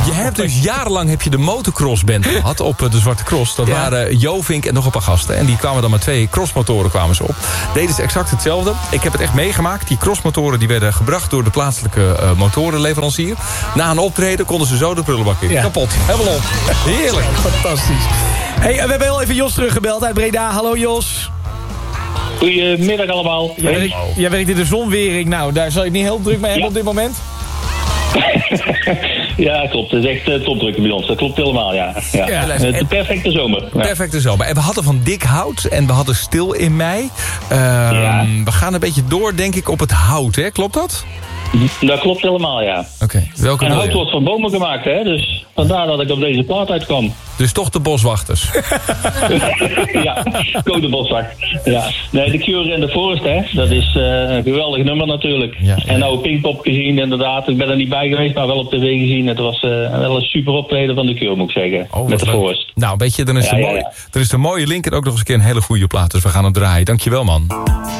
Je hebt dus jarenlang heb je de motocrossband gehad op de Zwarte Cross. Dat waren Jovink en nog een paar gasten. En die kwamen dan met 2 crossmotoren kwamen ze op. Deden ze exact hetzelfde. Ik heb het echt meegemaakt. Die crossmotoren die werden gebracht door de plaatselijke motorenleverancier. Na een optreden konden ze zo de prullenbak in. Ja. Kapot. Helemaal op. Heerlijk. Fantastisch. Hey, we hebben heel even Jos teruggebeld uit Breda. Hallo Jos. Goedemiddag allemaal. Jij werkt in de zonwering. Nou, daar zal je het niet heel druk mee hebben op dit moment. Ja, klopt. Het is echt topdruk bij ons. Dat klopt helemaal, ja. De perfecte zomer. Perfecte zomer. En we hadden van dik hout en we hadden stil in mei. We gaan een beetje door, denk ik, op het hout, hè? Klopt dat? Dat klopt helemaal, ja. Oké. Welke en hout wordt van bomen gemaakt, hè? Dus vandaar dat ik op deze plaat uitkwam. Dus toch de boswachters. Ja, Code Boswacht. Ja. Nee, The Cure en The Forest, hè. Dat is een geweldig nummer natuurlijk. Ja. En nou Pinkpop gezien, inderdaad. Ik ben er niet bij geweest, maar wel op tv gezien. Het was wel een super optreden van The Cure, moet ik zeggen. Met The Forest. Nou, weet je, dan is er is een mooie link en ook nog eens een keer een hele goede plaat. Dus we gaan hem draaien. Dankjewel, man.